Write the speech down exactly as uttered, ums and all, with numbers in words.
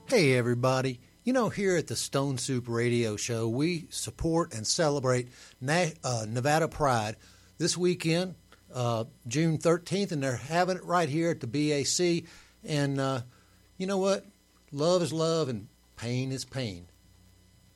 Hey, everybody. You know, here at the Stone Soup Radio Show, we support and celebrate Na- uh, Nevada Pride this weekend, uh, June thirteenth, and they're having it right here at the B A C. And uh, you know what? Love is love and pain is pain.